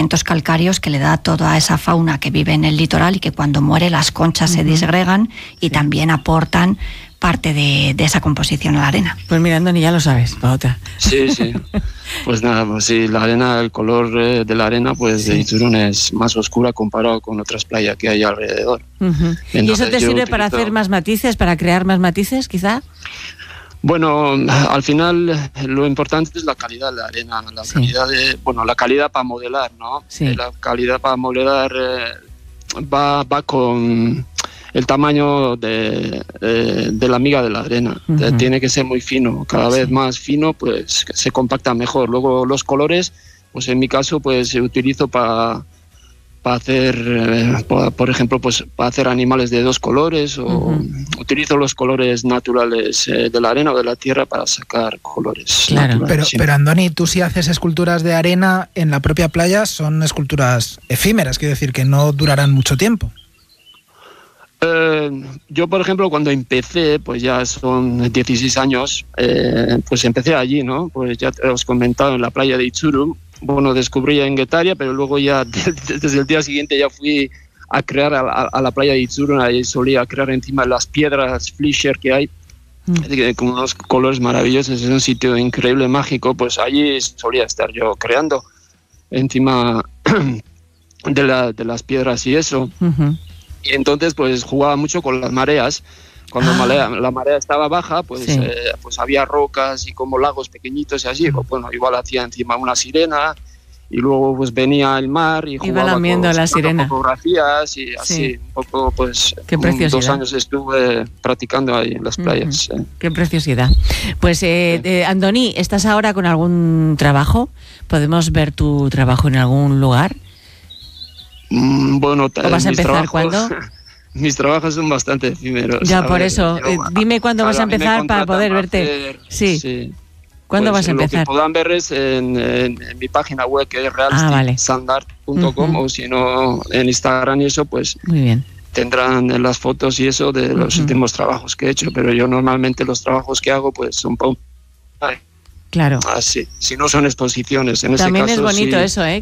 sedimentos calcáreos que le da toda esa fauna que vive en el litoral y que cuando muere las conchas se disgregan y también aportan parte de esa composición a la arena. Pues mira, Andoni, ya lo sabes, para otra. Sí. Pues nada, pues sí, la arena, el color de la arena pues de Iturún es más oscura comparado con otras playas que hay alrededor. ¿Y eso te sirve para hacer más matices, para crear más matices, quizá? Bueno, al final lo importante es la calidad de la arena, la calidad para modelar, ¿no? La calidad para modelar va con el tamaño de la miga de la arena. Tiene que ser muy fino, cada vez más fino, pues se compacta mejor. Luego los colores, pues en mi caso, pues utilizo para hacer, por ejemplo, pues para hacer animales de 2 colores, o utilizo los colores naturales de la arena o de la tierra para sacar colores. Claro. Pero Andoni, tú si haces esculturas de arena en la propia playa, son esculturas efímeras, quiero decir que no durarán mucho tiempo. Yo, por ejemplo, cuando empecé, pues ya son 16 años, pues empecé allí, ¿no? Pues ya te os he comentado, en la playa de Iturún. Bueno, descubrí en Guetaria, pero luego ya desde el día siguiente ya fui a crear a la playa de Iturún. Ahí solía crear encima las piedras Fleischer que hay, con unos colores maravillosos. Es un sitio increíble, mágico. Pues allí solía estar yo creando encima de las piedras y eso. Y entonces pues jugaba mucho con las mareas. Cuando la marea estaba baja, pues había rocas y como lagos pequeñitos y así. Bueno, igual hacía encima una sirena y luego pues venía el mar y jugaba con la sirena. Fotografías y así un poco, pues. Qué preciosidad. 2 años estuve practicando ahí en las playas. Qué preciosidad. Pues Andoni, ¿estás ahora con algún trabajo? ¿Podemos ver tu trabajo en algún lugar? Bueno, ¿O vas a empezar cuándo? Mis trabajos son bastante efímeros. Ya, por eso. Dime cuándo vas a empezar para poder verte. Sí. ¿Cuándo vas a empezar? Lo que puedan ver es en mi página web, que es realsandart.com, o si no, en Instagram y eso, pues muy bien. Tendrán las fotos y eso de los últimos trabajos que he hecho, pero yo normalmente los trabajos que hago pues son claro. Así, si no son exposiciones. En también ese caso, es bonito eso,